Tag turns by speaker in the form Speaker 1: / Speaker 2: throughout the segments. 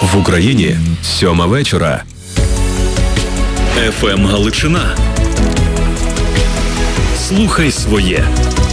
Speaker 1: В Україні 7 вечора. ФМ Галичина. Слухай своє.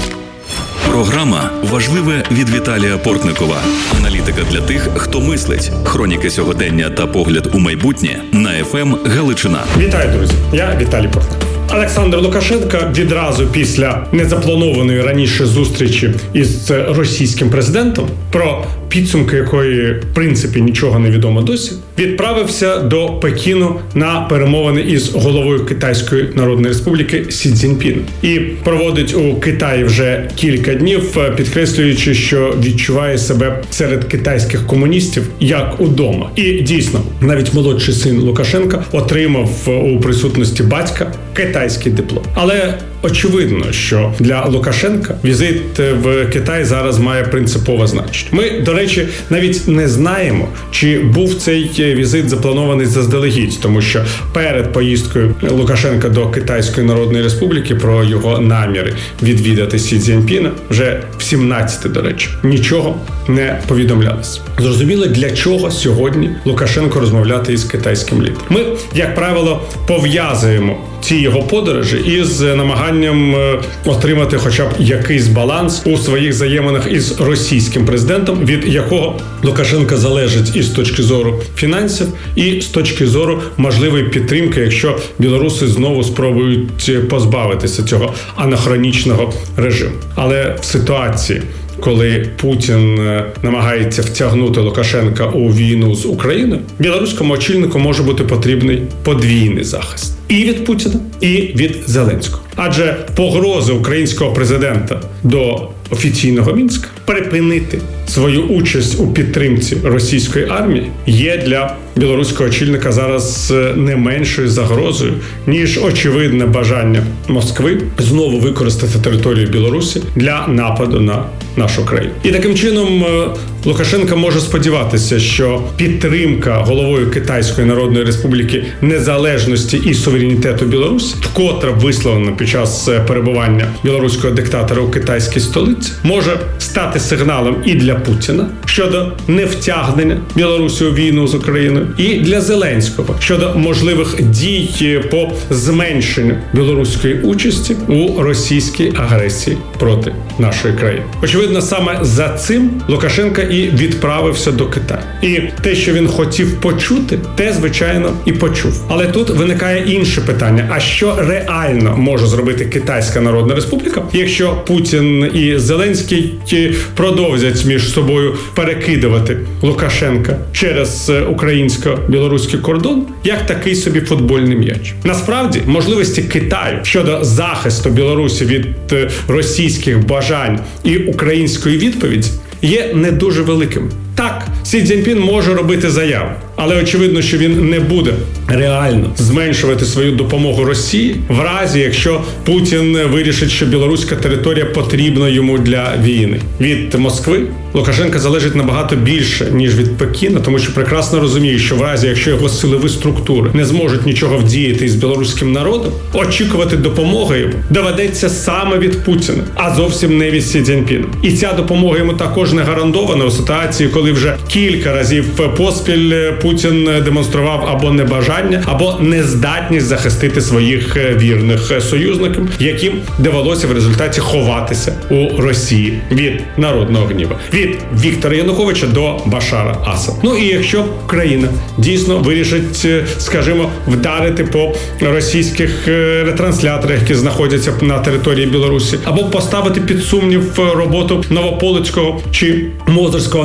Speaker 1: Програма «Важливе» від Віталія Портникова. Аналітика для тих, хто мислить. Хроніки сьогодення та погляд у майбутнє на ФМ Галичина.
Speaker 2: Вітаю, друзі! Я Віталій Портников. Олександр Лукашенко відразу після незапланованої раніше зустрічі із російським президентом, про підсумки якої, в принципі, нічого не відомо досі, відправився до Пекіну на перемовини із головою Китайської Народної Республіки Сі Цзіньпіном. І проводить у Китаї вже кілька днів, підкреслюючи, що відчуває себе серед китайських комуністів як удома. І дійсно, навіть молодший син Лукашенка отримав у присутності батька китайський диплом. Але очевидно, що для Лукашенка візит в Китай зараз має принципове значення. Ми, до речі, навіть не знаємо, чи був цей візит запланований заздалегідь, тому що перед поїздкою Лукашенка до Китайської Народної Республіки про його наміри відвідати Сі Цзіньпіна вже в 17, до речі, нічого не повідомлялося. Зрозуміло, для чого сьогодні Лукашенко розмовляти із китайським лідером. Ми, як правило, пов'язуємо ці його подорожі із намаганням отримати хоча б якийсь баланс у своїх взаєминах із російським президентом, від якого Лукашенко залежить і з точки зору фінансів, і з точки зору можливої підтримки, якщо білоруси знову спробують позбавитися цього анахронічного режиму. Але в ситуації, коли Путін намагається втягнути Лукашенка у війну з Україною, білоруському очільнику може бути потрібний подвійний захист. І від Путіна, і від Зеленського. Адже погрози українського президента до офіційного Мінська припинити свою участь у підтримці російської армії є для білоруського очільника зараз не меншою загрозою, ніж очевидне бажання Москви знову використати територію Білорусі для нападу на нашу країну. І таким чином Лукашенко може сподіватися, що підтримка головою Китайської Народної Республіки незалежності і суверенітету Білорусі, вкотре висловлена під час перебування білоруського диктатора у китайській столиці, може стати сигналом і для Путіна щодо невтягнення Білорусі у війну з Україною, і для Зеленського щодо можливих дій по зменшенню білоруської участі у російській агресії проти нашої країни. Очевидно, саме за цим Лукашенко і відправився до Китаю. І те, що він хотів почути, те, звичайно, і почув. Але тут виникає інше питання. А що реально може зробити Китайська Народна Республіка, якщо Путін і Зеленський продовжать між собою перекидувати Лукашенка через українсько-білоруський кордон, як такий собі футбольний м'яч? Насправді, можливості Китаю щодо захисту Білорусі від російських бажань і української відповіді є не дуже великим. Так, Сі Цзіньпін може робити заяви, але очевидно, що він не буде реально зменшувати свою допомогу Росії в разі, якщо Путін вирішить, що білоруська територія потрібна йому для війни. Від Москви Лукашенко залежить набагато більше, ніж від Пекіна, тому що прекрасно розуміє, що в разі, якщо його силові структури не зможуть нічого вдіяти із білоруським народом, очікувати допомоги йому доведеться саме від Путіна, а зовсім не від Сі Цзіньпіна. І ця допомога йому також не гарантована у ситуації, коли вже кілька разів поспіль Путін демонстрував або небажання, або нездатність захистити своїх вірних союзників, яким довелося в результаті ховатися у Росії від народного гніву. Від Віктора Януковича до Башара Асада. Ну і якщо Україна дійсно вирішить, скажімо, вдарити по російських ретрансляторах, які знаходяться на території Білорусі, або поставити під сумнів роботу Новополоцького чи Мозирського